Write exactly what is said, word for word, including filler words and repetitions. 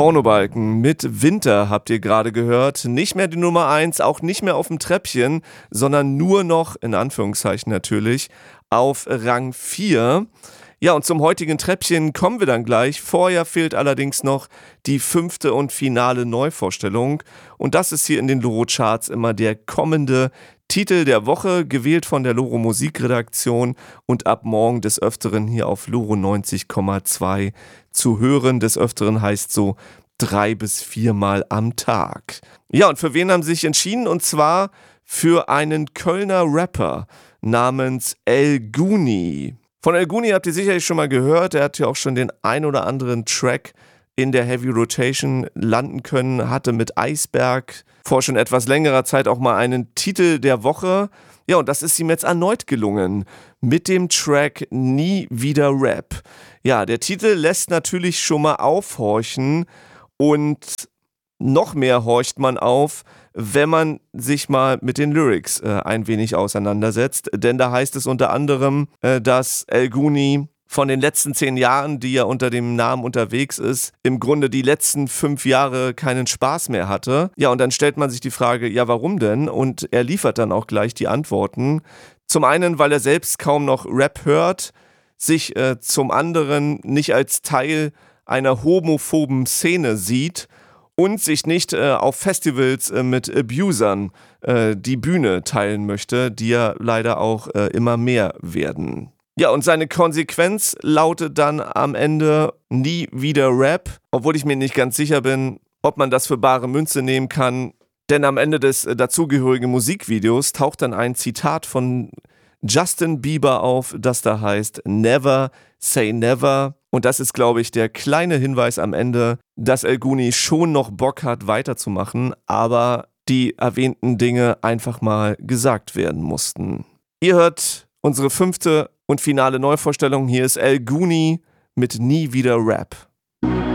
Pornobalken mit Winter habt ihr gerade gehört. Nicht mehr die Nummer eins, auch nicht mehr auf dem Treppchen, sondern nur noch, in Anführungszeichen natürlich, auf Rang vier. Ja, und zum heutigen Treppchen kommen wir dann gleich. Vorher fehlt allerdings noch die fünfte und finale Neuvorstellung. Und das ist hier in den Loro-Charts immer der kommende Titel der Woche, gewählt von der Loro Musikredaktion und ab morgen des Öfteren hier auf Loro neunzig Komma zwei zu hören. Des Öfteren heißt so drei bis viermal am Tag. Ja, und für wen haben sie sich entschieden? Und zwar für einen Kölner Rapper namens El Guni. Von El Guni habt ihr sicherlich schon mal gehört. Er hat ja auch schon den ein oder anderen Track in der Heavy Rotation landen können, hatte mit Eisberg vor schon etwas längerer Zeit auch mal einen Titel der Woche. Ja, und das ist ihm jetzt erneut gelungen mit dem Track Nie wieder Rap. Ja, der Titel lässt natürlich schon mal aufhorchen und noch mehr horcht man auf, wenn man sich mal mit den Lyrics äh, ein wenig auseinandersetzt. Denn da heißt es unter anderem, äh, dass El Guni von den letzten zehn Jahren, die er unter dem Namen unterwegs ist, im Grunde die letzten fünf Jahre keinen Spaß mehr hatte. Ja, und dann stellt man sich die Frage, ja, warum denn? Und er liefert dann auch gleich die Antworten. Zum einen, weil er selbst kaum noch Rap hört, sich äh, zum anderen nicht als Teil einer homophoben Szene sieht und sich nicht äh, auf Festivals äh, mit Abusern äh, die Bühne teilen möchte, die ja leider auch äh, immer mehr werden. Ja, und seine Konsequenz lautet dann am Ende nie wieder Rap, obwohl ich mir nicht ganz sicher bin, ob man das für bare Münze nehmen kann, denn am Ende des äh, dazugehörigen Musikvideos taucht dann ein Zitat von Justin Bieber auf, das da heißt Never say never. Und das ist, glaube ich, der kleine Hinweis am Ende, dass El Guni schon noch Bock hat, weiterzumachen, aber die erwähnten Dinge einfach mal gesagt werden mussten. Ihr hört unsere fünfte und finale Neuvorstellung. Hier ist El Guni mit Nie wieder Rap.